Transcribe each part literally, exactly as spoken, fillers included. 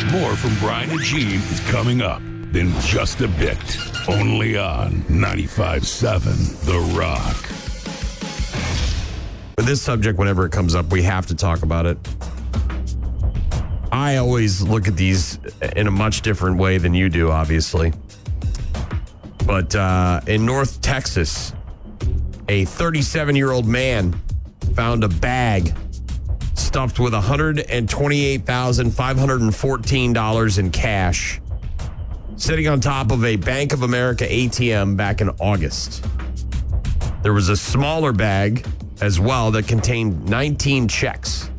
More from Brian and Gene is coming up in just a bit. Only on ninety-five point seven The Rock. With this subject, whenever it comes up, we have to talk about it. I always look at these in a much different way than you do, obviously. But uh, in North Texas, a thirty-seven-year-old man found a bag stuffed with one hundred twenty-eight thousand five hundred fourteen dollars in cash sitting on top of a Bank of America A T M back in August. There was a smaller bag as well that contained nineteen checks.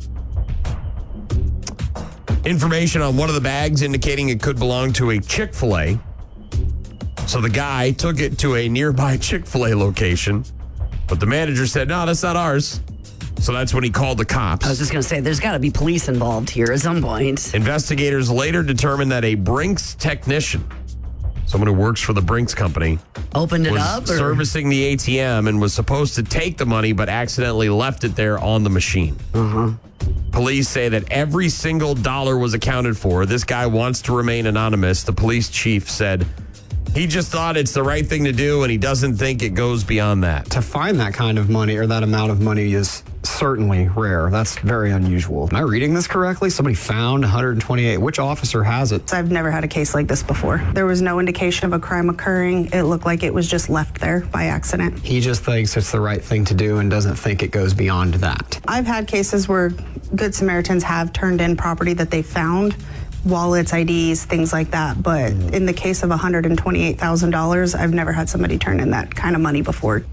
Information on one of the bags indicating it could belong to a Chick-fil-A. So the guy took it to a nearby Chick-fil-A location, but the manager said, no, that's not ours. So that's when he called the cops. I was just going to say, there's got to be police involved here at some point. Investigators later determined that a Brinks technician, someone who works for the Brinks company, opened it was up, or? servicing the A T M and was supposed to take the money, but accidentally left it there on the machine. Uh-huh. Police say that every single dollar was accounted for. This guy wants to remain anonymous. The police chief said he just thought it's the right thing to do, and he doesn't think it goes beyond that. To find that kind of money or that amount of money is certainly rare. That's very unusual. Am I reading this correctly? Somebody found one hundred twenty-eight. Which officer has it? I've never had a case like this before. There was no indication of a crime occurring. It looked like it was just left there by accident. He just thinks it's the right thing to do and doesn't think it goes beyond that. I've had cases where Good Samaritans have turned in property that they found, wallets, I Ds, things like that. But in the case of one hundred twenty-eight thousand dollars, I've never had somebody turn in that kind of money before.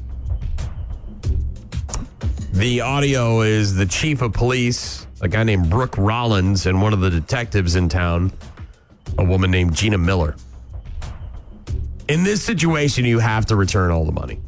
The audio is the chief of police, a guy named Brooke Rollins, and one of the detectives in town, a woman named Gina Miller. In this situation, you have to return all the money.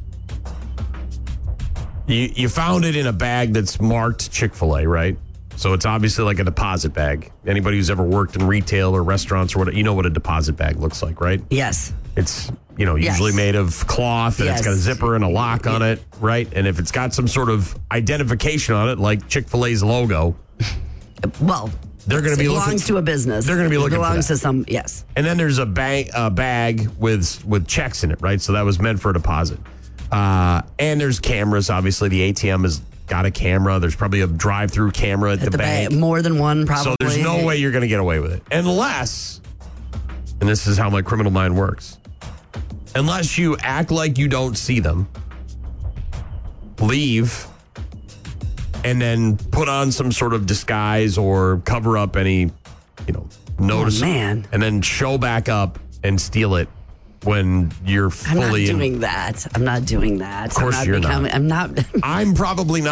You, you found it in a bag that's marked Chick-fil-A, right? So it's obviously like a deposit bag. Anybody who's ever worked in retail or restaurants or whatever, you know what a deposit bag looks like, right? Yes. It's, you know, usually yes. made of cloth, and yes. it's got a zipper and a lock on it, right? And if it's got some sort of identification on it, like Chick-fil-A's logo, well, they're going to be belongs looking to a business. They're going to be looking it belongs for that. to some, yes. And then there's a bag, a bag with with checks in it, right? So that was meant for a deposit. Uh, and there's cameras. Obviously, the A T M has got a camera. There's probably a drive-through camera at, At the, the bank. ba- more than one, probably. So there's no way you're going to get away with it. Unless, and this is how my criminal mind works, unless you act like you don't see them, leave, and then put on some sort of disguise or cover up any, you know, notice. Oh, man. And then show back up and steal it when you're I'm not fully in. doing that. I'm not doing that. Of course I'm not you're not. becoming, I'm not. I'm probably not.